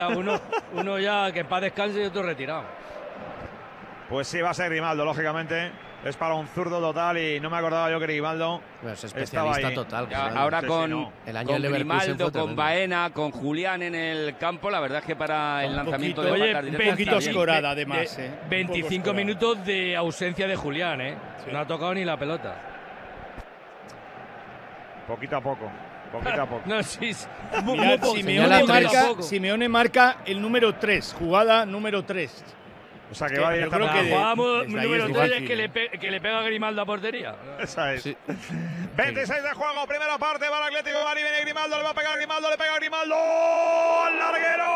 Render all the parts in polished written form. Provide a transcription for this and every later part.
Uno ya que en paz descanse y otro retirado. Pues sí, va a ser Grimaldo, lógicamente. Es para un zurdo total y no me acordaba yo que Grimaldo es especialista total. Ahora con Grimaldo, con Baena, con Julián en el campo, la verdad es que para el lanzamiento de patas un poquito escorada además. 25 minutos de ausencia de Julián, ¿eh? Sí. No ha tocado ni la pelota. Poquito a poco. Poquito a poco. No, sí. Mirad, Simeone marca el número 3, jugada número 3. O sea, que va directamente. Que jugamos número 3 es que le pega a Grimaldo a portería. Esa es. Sí. 26 de juego, primera parte para Atlético de Madrid. Viene Grimaldo, le va a pegar Grimaldo, le pega Grimaldo. ¡Al larguero!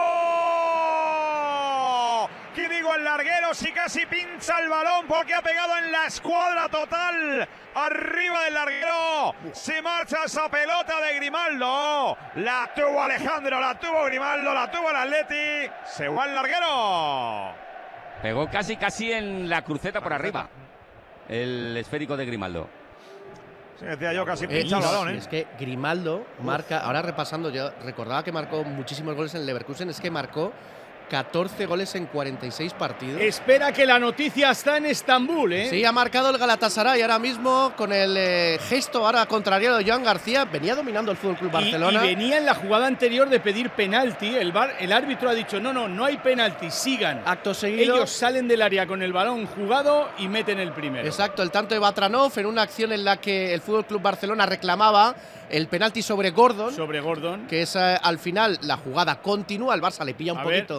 ¿Qué digo el larguero? Si casi pincha el balón porque ha pegado en la escuadra total. Arriba del larguero. Se marcha esa pelota de Grimaldo. La tuvo Alejandro, la tuvo Grimaldo, la tuvo el Atleti. Se va el larguero. Pegó casi en la cruceta por arriba. El esférico de Grimaldo. Sí, decía yo, casi pincha el balón, ¿eh? Es que Grimaldo marca, ahora repasando, yo recordaba que marcó muchísimos goles en el Leverkusen, es que marcó 14 goles en 46 partidos. Espera que la noticia está en Estambul, ¿eh? Sí, ha marcado el Galatasaray ahora mismo con el gesto ahora contrariado de Joan García. Venía dominando el Fútbol Club Barcelona. Y venía en la jugada anterior de pedir penalti. El árbitro ha dicho, no hay penalti, sigan. Acto seguido. Ellos salen del área con el balón jugado y meten el primero. Exacto, el tanto de Batranov en una acción en la que el Fútbol Club Barcelona reclamaba el penalti sobre Gordon. Sobre Gordon. Que es al final la jugada continúa, el Barça le pilla un poquito.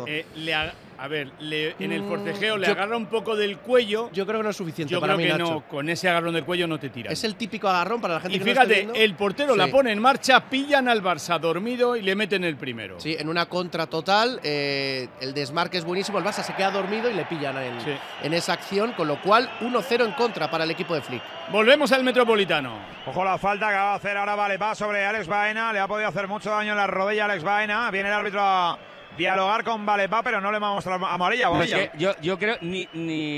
En el forcejeo le agarra un poco del cuello. Yo creo que no es suficiente. Yo creo que no, con ese agarrón del cuello no te tiran. Es el típico agarrón para la gente y que fíjate, no está viendo. El portero la pone en marcha, pillan al Barça dormido y le meten el primero. Sí, en una contra total, el desmarque es buenísimo, el Barça se queda dormido y le pillan en esa acción, con lo cual 1-0 en contra para el equipo de Flick. Volvemos al Metropolitano. Ojo la falta que va a hacer ahora Valepá sobre Alex Baena. Le ha podido hacer mucho daño en la rodilla a Alex Baena. Viene el árbitro a dialogar con Valepá, pero no le va a mostrar amarilla. No, es que yo creo ni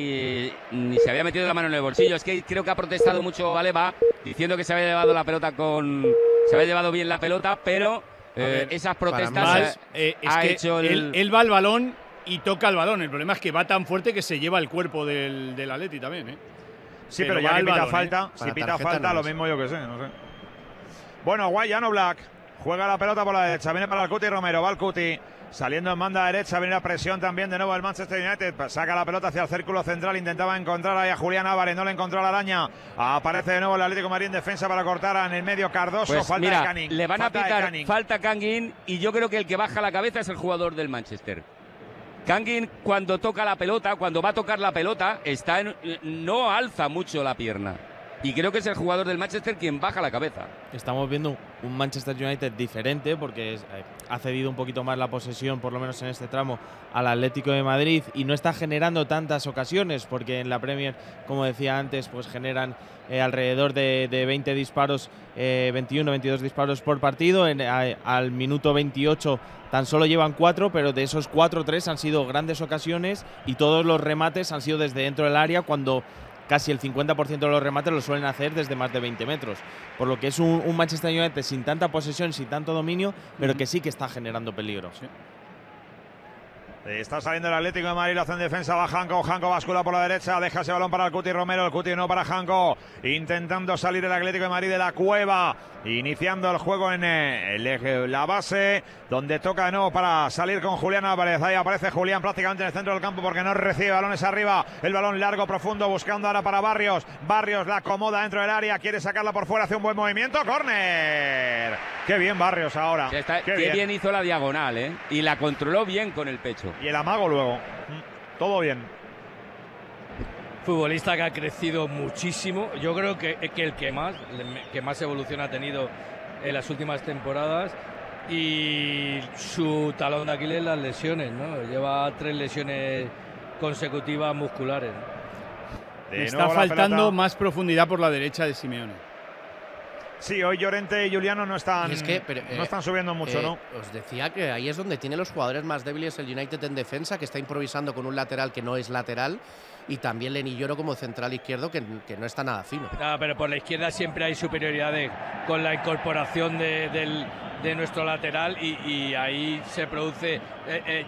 se había metido la mano en el bolsillo. Es que creo que ha protestado mucho Valepá diciendo que se había llevado la pelota se había llevado bien la pelota, pero esas protestas ha hecho él va al balón y toca el balón. El problema es que va tan fuerte que se lleva el cuerpo del Atleti también, ¿eh? Sí, pero ya pita falta. Si pita falta, lo mismo yo que sé, no sé. Bueno, Guayano Black juega la pelota por la derecha. Viene para el Cuti Romero. Va el Cuti saliendo en banda derecha. Viene la presión también de nuevo el Manchester United. Saca la pelota hacia el círculo central. Intentaba encontrar ahí a Julián Álvarez. No le encontró a la araña. Aparece de nuevo el Atlético de Madrid en defensa para cortar en el medio Cardoso. Pues falta mira, de Canning. Le van a pitar falta Kangin. Y yo creo que el que baja la cabeza es el jugador del Manchester. Kangin, cuando toca la pelota, cuando va a tocar la pelota, no alza mucho la pierna. Y creo que es el jugador del Manchester quien baja la cabeza. Estamos viendo un Manchester United diferente porque ha cedido un poquito más la posesión, por lo menos en este tramo, al Atlético de Madrid y no está generando tantas ocasiones porque en la Premier, como decía antes, pues generan alrededor de 20 disparos, 21, 22 disparos por partido. Al minuto 28 tan solo llevan 4, pero de esos 4, 3 han sido grandes ocasiones y todos los remates han sido desde dentro del área cuando casi el 50% de los remates lo suelen hacer desde más de 20 metros. Por lo que es un Manchester United sin tanta posesión, sin tanto dominio, pero que sí que está generando peligro. Sí. Está saliendo el Atlético de Madrid, lo hace en defensa, va Janko bascula por la derecha, deja ese balón para el Cuti Romero, el Cuti no para Janko, intentando salir el Atlético de Madrid de la cueva, iniciando el juego en la base, donde toca de nuevo para salir con Julián Álvarez. Ahí aparece Julián prácticamente en el centro del campo porque no recibe balones arriba, el balón largo, profundo, buscando ahora para Barrios la acomoda dentro del área, quiere sacarla por fuera, hace un buen movimiento, córner. Qué bien Barrios ahora. Qué bien hizo la diagonal, ¿eh? Y la controló bien con el pecho. Y el amago luego. Todo bien. Futbolista que ha crecido muchísimo. Yo creo que el que más evolución ha tenido en las últimas temporadas. Y su talón de Aquiles, las lesiones, ¿no? Lleva 3 lesiones consecutivas musculares. Le está faltando más profundidad por la derecha de Simeone. Sí, hoy Llorente y Juliano no están, no están subiendo mucho, ¿no? Os decía que ahí es donde tiene los jugadores más débiles el United en defensa, que está improvisando con un lateral que no es lateral, y también Lenny Yoro como central izquierdo, que no está nada fino. Pero por la izquierda siempre hay superioridad con la incorporación de nuestro lateral y ahí se produce